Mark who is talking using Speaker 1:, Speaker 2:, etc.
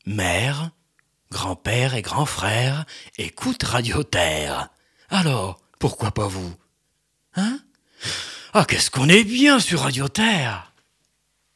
Speaker 1: Mère, grand-père et grand-frère écoutent Radio Terre. Alors, pourquoi pas vous? Hein? Ah, qu'est-ce qu'on est bien sur Radio Terre!